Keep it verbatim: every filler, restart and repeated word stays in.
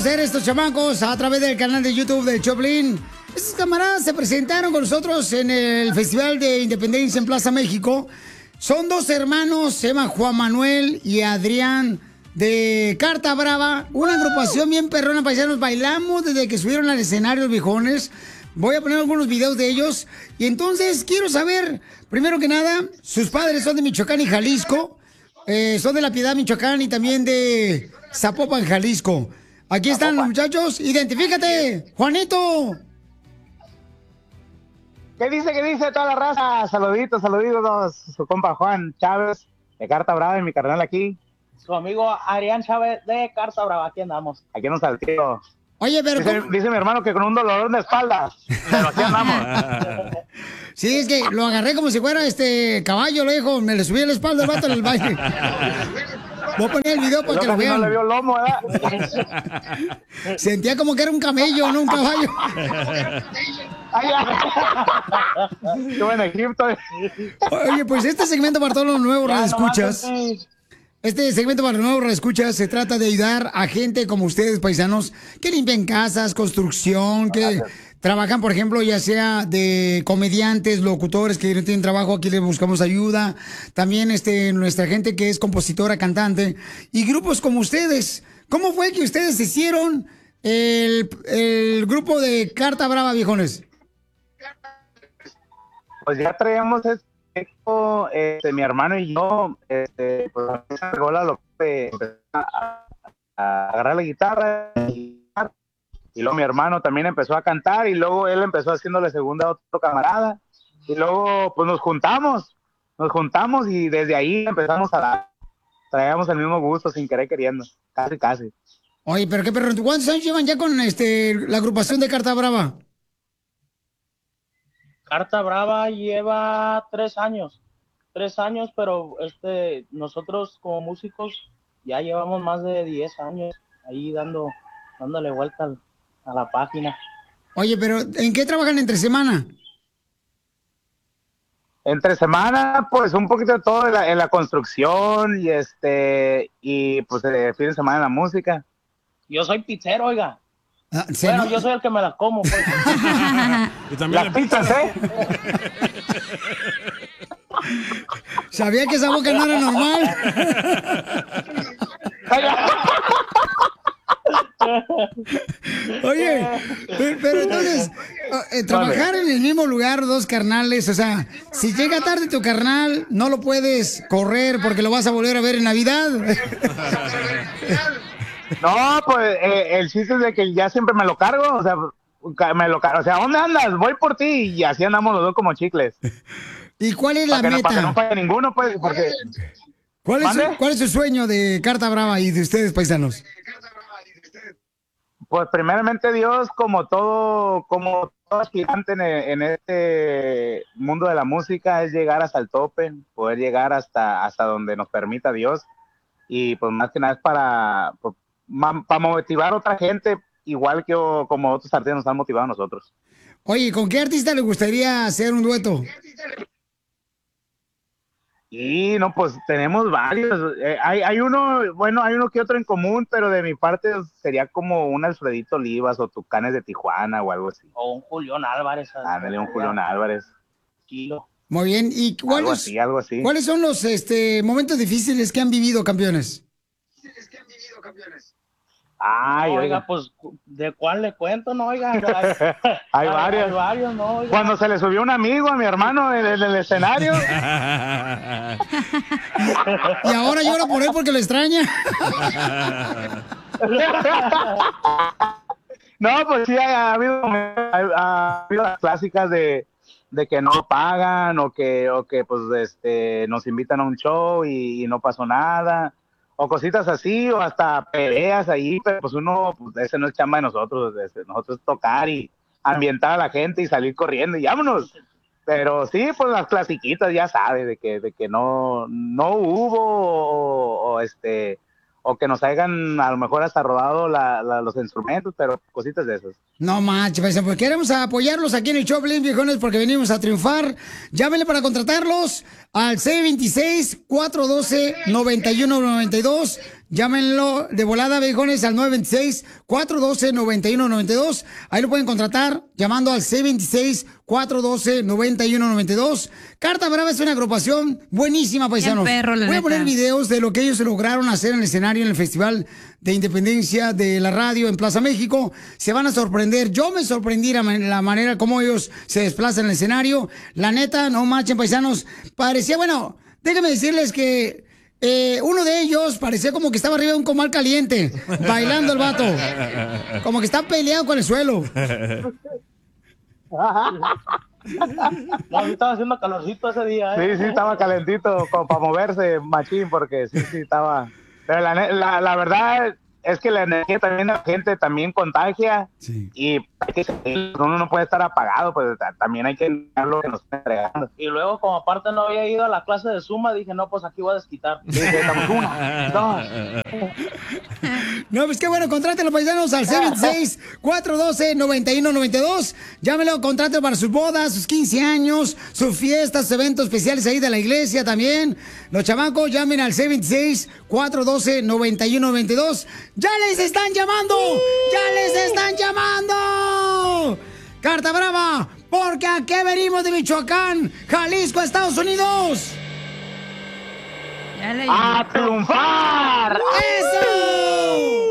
conocer estos chamacos a través del canal de YouTube de Choplin. Estos camaradas se presentaron con nosotros en el Festival de Independencia en Plaza México. Son dos hermanos, se llaman Juan Manuel y Adrián, de Carta Brava. Una agrupación bien perrona, paisanos. Bailamos desde que subieron al escenario los viejones. Voy a poner algunos videos de ellos. Y entonces quiero saber, primero que nada, sus padres son de Michoacán y Jalisco. Eh, son de La Piedad, Michoacán, y también de Zapopan, Jalisco. Aquí están los muchachos. Identifícate, Juanito. ¿Qué dice, qué dice toda la raza? Saluditos, saluditos, su compa Juan Chávez, de Carta Brava, y mi carnal aquí. Su amigo Adrián Chávez, de Carta Brava, aquí andamos. Aquí nos salteo. Oye, pero... Dice, dice mi hermano que con un dolor de espalda, pero aquí andamos. Sí, es que lo agarré como si fuera este caballo, lo dijo, me le subí a la espalda al vato en el baile. Voy a poner el video para que lo vean. No le vio lomo, ¿verdad? Sentía como que era un camello, no un caballo. Yo en Egipto. Oye, pues este segmento para todos los nuevos radioescuchas. Este segmento para los nuevos radioescuchas se trata de ayudar a gente como ustedes, paisanos, que limpian casas, construcción, que trabajan, por ejemplo, ya sea de comediantes, locutores que no tienen trabajo, aquí les buscamos ayuda. También este, nuestra gente que es compositora, cantante, y grupos como ustedes. ¿Cómo fue que ustedes hicieron el, el grupo de Carta Brava, viejones? Pues ya traíamos esto, este, mi hermano y yo, este, pues esa rola lo que empezó a, a agarrar la guitarra y, y luego mi hermano también empezó a cantar y luego él empezó haciéndole segunda a otro camarada y luego pues nos juntamos, nos juntamos y desde ahí empezamos a dar, traíamos el mismo gusto sin querer queriendo, casi casi. Oye, pero qué perro, ¿cuántos años llevan ya con este la agrupación de Carta Brava? Carta Brava lleva tres años, tres años, pero este, nosotros como músicos ya llevamos más de diez años ahí dando, dándole vuelta al, a la página. Oye, pero ¿en qué trabajan entre semana? Entre semana, pues un poquito de todo en la, en la construcción y este y pues el fin de semana en la música. Yo soy pizzero, oiga. Ah, bueno, no... yo soy el que me las como, pues. Y también las pizzas, ¿eh? Sabía que esa boca no era normal. Oye, pero, pero entonces, eh, trabajar en el mismo lugar, dos carnales, o sea, si llega tarde tu carnal, no lo puedes correr porque lo vas a volver a ver en Navidad. No, pues eh, el chiste es de que ya siempre me lo cargo, o sea, me lo cargo, o sea, ¿dónde andas? Voy por ti y así andamos los dos como chicles. ¿Y cuál es la para que meta? No, para que no falle ninguno, pues, porque... ¿Cuál es, su, ¿Cuál es su sueño de Carta Brava y de ustedes, paisanos? Pues primeramente Dios, como todo, como todo aspirante en, en este mundo de la música, es llegar hasta el tope, poder llegar hasta, hasta donde nos permita Dios, y pues más que nada es para... Pues, para motivar a otra gente, igual que o, como otros artistas nos han motivado a nosotros. Oye, ¿con qué artista le gustaría hacer un dueto? Y no, pues tenemos varios. Eh, hay, hay uno, bueno, hay uno que otro en común, pero de mi parte sería como un Alfredito Olivas o Tucanes de Tijuana o algo así. O un Julián Álvarez. Ándale, un Julián Álvarez. Kilo. Muy bien, ¿y cuáles, algo así, algo así. ¿cuáles son los este, momentos difíciles que han vivido, campeones? que han vivido, campeones? Ay, no, oiga, oiga, pues, ¿de cuál le cuento, no, oiga? Hay, hay varios. Hay varios, no, oiga. Cuando se le subió un amigo a mi hermano en el, en el escenario. Y ahora llora por él porque lo extraña. No, pues sí, ha, ha, habido, ha, ha habido las clásicas de, de que no pagan o que, o que pues, este, nos invitan a un show y, y no pasó nada. O cositas así, o hasta peleas ahí, pero pues uno, pues ese no es chamba de nosotros, ese, nosotros tocar y ambientar a la gente y salir corriendo y vámonos. Pero sí, pues las clasiquitas ya sabes, de que, de que no, no hubo, o, o este, o que nos hayan a lo mejor hasta rodado la, la, los instrumentos, pero cositas de esas. No manches, pues queremos apoyarlos aquí en el Choplin, viejones, porque venimos a triunfar. Llámenle para contratarlos al seis dos seis, cuatro uno dos, nueve uno nueve dos. Llámenlo de volada, viejones, al nueve dos seis, cuatro uno dos, nueve uno nueve dos. Ahí lo pueden contratar llamando al seis dos seis, cuatro uno dos, nueve uno nueve dos. Carta Brava es una agrupación buenísima, paisanos. Perro, la Voy a neta. poner videos de lo que ellos lograron hacer en el escenario en el Festival de Independencia de la Radio en Plaza México. Se van a sorprender. Yo me sorprendí la, la manera como ellos se desplazan en el escenario. La neta, no manchen, paisanos. Parecía, bueno, déjenme decirles que Eh, uno de ellos parecía como que estaba arriba de un comal caliente, bailando el vato. Como que está peleado con el suelo. No, sí estaba haciendo calorcito ese día, ¿eh? Sí, sí, estaba calentito como para moverse, machín, porque sí, sí, estaba... Pero la, ne- la, la verdad es que la energía también de la gente también contagia. Sí. Y hay que seguir, uno no puede estar apagado, pues ta- también hay que dar lo que nos está entregando. Y luego, como aparte no había ido a la clase de Zumba, dije, no, pues aquí voy a desquitar. Dije, estamos una, dos. No, pues qué bueno, contrátelo, paisanos, al seis dos seis, cuatro uno dos, nueve uno nueve dos. Llámelo, contrátelo para sus bodas, sus quince años, sus fiestas, sus eventos especiales ahí de la iglesia también. Los chamacos, llamen al seis dos seis, cuatro uno dos, nueve uno nueve dos. ¡Ya les están llamando! ¡Ya les están llamando! Carta Brava, porque aquí venimos de Michoacán, Jalisco, Estados Unidos. Ya le ¡A triunfar! ¡Eso!